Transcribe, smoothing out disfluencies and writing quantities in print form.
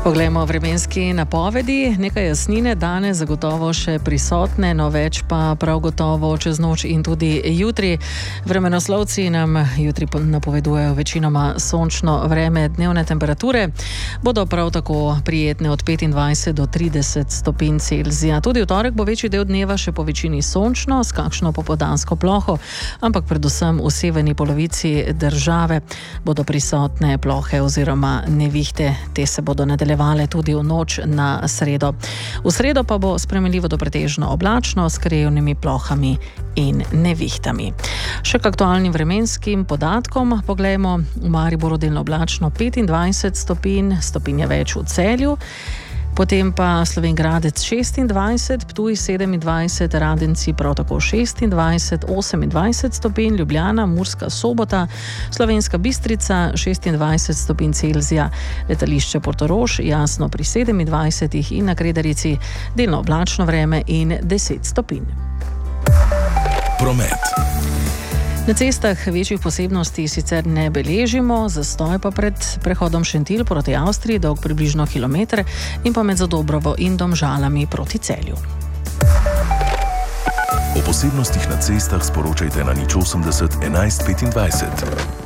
Poglejmo vremenski napovedi. Nekaj jasnine danes zagotovo še prisotne, no več pa prav gotovo čez noč in tudi jutri. Vremenoslovci nam jutri napovedujejo večinoma sončno vreme. Dnevne temperature bodo prav tako prijetne od 25 do 30 stopinj Celzija. Tudi v torek bo večji del dneva še po večini sončno, s kakšno popoldansko ploho, ampak predvsem v severni polovici države bodo prisotne plohe oziroma nevihte. Te se bodo nadaljevale tudi v noč na sredo. V sredo pa bo spremenljivo do pretežno oblačno s krajevnimi plohami in nevihtami. Še k aktualnim vremenskim podatkom poglejmo. V Mariboru delno oblačno 25 stopinj, stopinja več v Celju. Potem pa Slovenj Gradec 26, Ptuj 27, Radenci prav tako 26, 28 stopinj, Ljubljana, Murska Sobota, Slovenska Bistrica 26 stopinj Celzija, letališče Portorož jasno pri 27 in na Kredarici delno oblačno vreme in 10 stopinj. Promet. Na cestah večjih posebnosti sicer ne beležimo, zastoj pa pred prehodom Šentilj proti Avstriji dolg približno kilometer in pa med Zadobrovo in Domžalami proti Celju. O posebnostih na cestah sporočajte na 080 11 25.